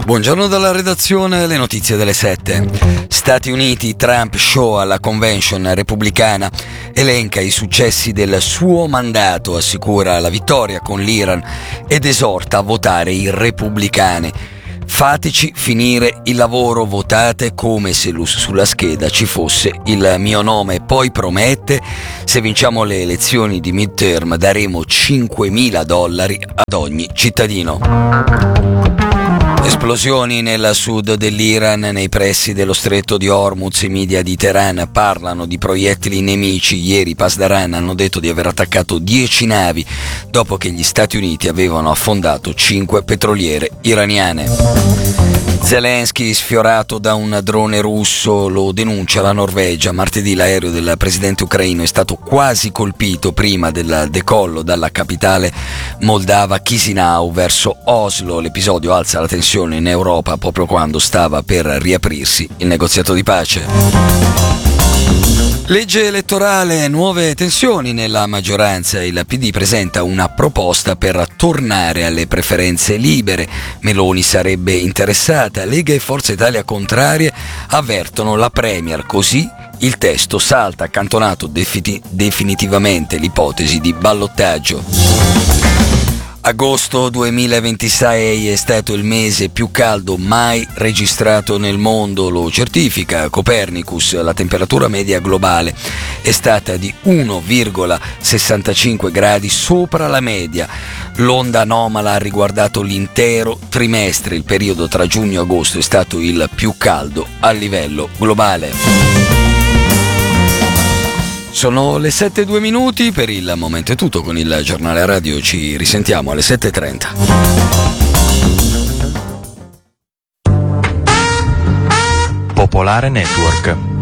Buongiorno dalla redazione, le notizie delle 7. Stati Uniti, Trump show alla convention repubblicana, elenca i successi del suo mandato, assicura la vittoria con l'Iran ed esorta a votare i repubblicani. Fateci finire il lavoro, votate come se sulla scheda ci fosse il mio nome. Poi promette, se vinciamo le elezioni di midterm daremo $5.000 ad ogni cittadino. Esplosioni nel sud dell'Iran, nei pressi dello stretto di Hormuz. I media di Teheran parlano di proiettili nemici. Ieri i Pasdaran hanno detto di aver attaccato 10 navi dopo che gli Stati Uniti avevano affondato 5 petroliere iraniane. Zelensky sfiorato da un drone russo, lo denuncia la Norvegia. Martedì l'aereo del presidente ucraino è stato quasi colpito prima del decollo dalla capitale moldava Chisinau verso Oslo. L'episodio alza la tensione in Europa proprio quando stava per riaprirsi il negoziato di pace. Legge elettorale, nuove tensioni nella maggioranza. Il PD presenta una proposta per tornare alle preferenze libere. Meloni sarebbe interessata. Lega e Forza Italia contrarie avvertono la Premier. Così il testo salta, accantonato definitivamente l'ipotesi di ballottaggio. Agosto 2026 è stato il mese più caldo mai registrato nel mondo, lo certifica Copernicus. La temperatura media globale è stata di 1,65 gradi sopra la media. L'onda anomala ha riguardato l'intero trimestre. Il periodo tra giugno e agosto è stato il più caldo a livello globale. Sono le 7:02, per il momento è tutto. Con il giornale radio ci risentiamo alle 7:30. Popolare Network.